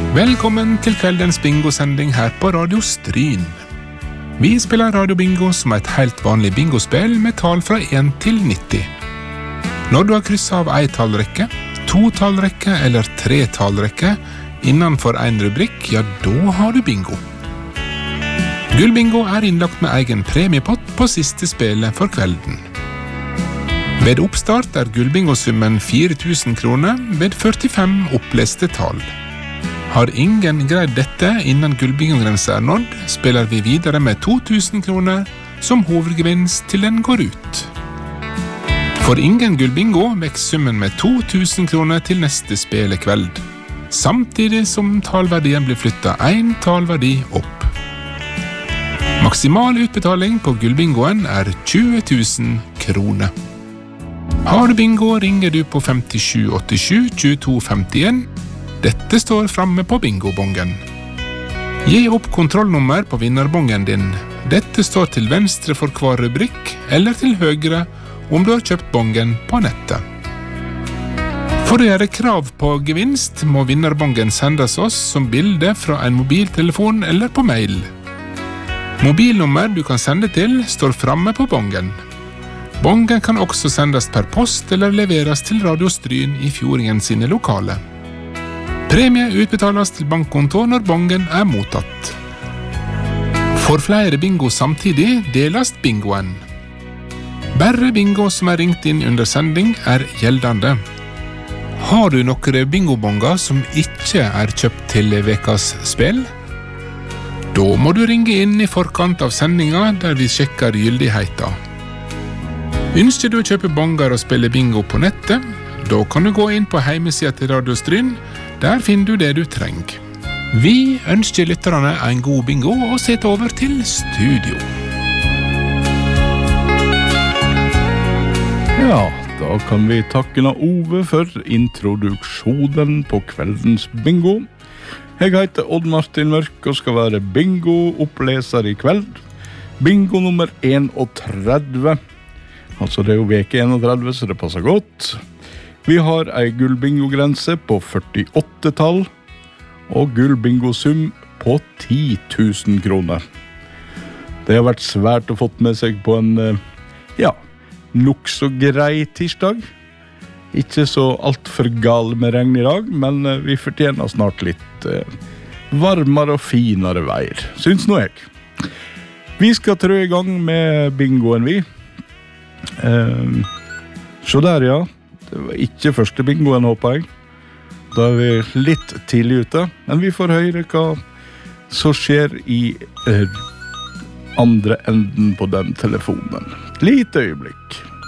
Velkommen til kveldens bingosending her på Radio Stryn. Vi spiller Radio Bingo som et helt vanlig bingospill med tall fra 1 til 90. Når du har krysset av 1 tallrekke, 2 tallrekke eller 3 tallrekke innenfor en rubrikk, ja, da har du bingo. Gullbingo er innlagt med egen premiepott på siste spillet for kvelden. Ved oppstart er gullbingosummen 4.000 kroner ved 45 oppleste tall. Har ingen greid dette innen gullbingogrensa er nådd, spiller vi videre med 2.000 kroner som hovedgevinst til den går ut. For ingen gullbingo vekst summen med 2.000 kroner til neste spillekveld, samtidig som tallverdien blir flyttet 1 tallverdi opp. Maksimal utbetaling på gullbingoen er 20.000 kroner. Har du bingo, ringer du på 5787 2251. Dette står framme på bingobongen. Gi opp kontrollnummer på vinnerbongen din. Dette står til venstre for hver rubrikk, eller til høyre om du har kjøpt bongen på nettet. For å gjøre krav på gevinst må vinnerbongen sendes oss som bilde fra en mobiltelefon eller på mail. Mobilnummer du kan sende til står framme på bongen. Bongen kan også sendes per post eller leveres til Radio Stryn i Fjordingen sine lokale. Premie utbetales til bankkonto når bongen er mottatt. For flere bingo samtidig deles bingoen. Bare bingo som er ringt inn under sending er gjeldende. Har du noen bingobonger som ikke er kjøpt til vekas spill? Da må du ringe inn i forkant av sendinga der vi sjekker gyldigheten. Ønsker du å kjøpe bonger og spille bingo på nettet? Da kan du gå inn på hjemmesida til Radio Stryn. Der finner du det du trenger. Vi ønsker lytterne en god bingo og setter over til studio. Ja, da kan vi takke Ove for introduksjonen på kveldens bingo. Jeg heter Odd Martin Mørk og skal være bingo-oppleser i kveld. Bingo nummer 31. Altså det er jo veke 31, så det passer godt. Vi har en gullbingogrense på 48 tall, og gullbingosum på 10.000 kroner. Det har vært svært å få med seg på en, nok så grei tirsdag. Ikke så alt for gal med regn i dag, men vi fortjener snart litt varmere og finere veier, syns nå jeg. Vi skal trø i gang med bingoen vi. Så der, ja. Det var ikke første bingoen, håper jeg. Da er vi litt tidlig ute, men vi får høre hva som skjer i andre enden på den telefonen. Litt øyeblikk.